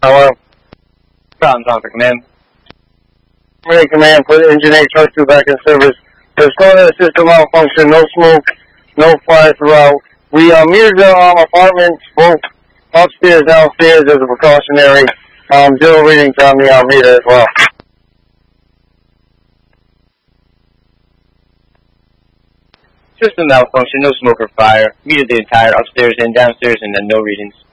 Hello. Problem Alpha Command. Command, put engine 8 truck 2 back in service. There's no system malfunction, no smoke, no fire throughout. We metered the apartments, both upstairs, downstairs as a precautionary. Zero readings on the meter as well. System malfunction, no smoke or fire. Metered the entire upstairs and downstairs and then no readings.